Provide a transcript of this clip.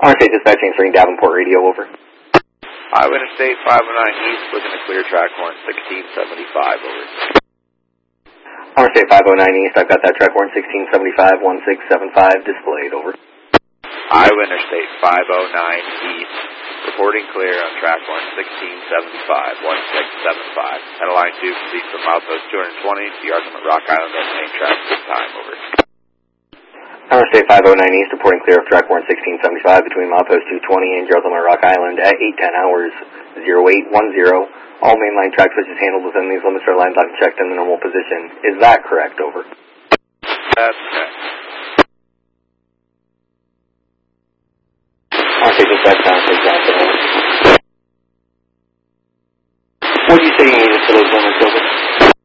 RSA Dispatch answering Davenport Radio, over. Iowa Interstate 509 East, looking to clear track horn 1675, over. RSA 509 East, I've got that track horn 1675, 1675 displayed, over. Iowa Interstate 509 East, reporting clear on track horn 1675, 1675. Center line 2 proceed from milepost 220 to the Argument Rock Island on the main track this time, over. RSA 509 East, reporting clear of track horn 1675 between milepost 220 and Yarlima Rock Island at 8:10 hours 0810. All mainline track switches handled within these limits are lined out and checked in the normal position. Is that correct, over? That's correct. RSA Dispatch